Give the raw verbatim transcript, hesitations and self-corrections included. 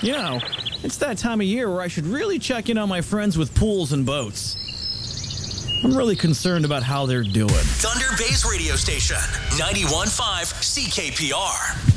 You know, it's that time of year where I should really check in on my friends with pools and boats. I'm really concerned about how they're doing. Thunder Bay's radio station, ninety-one point five C K P R.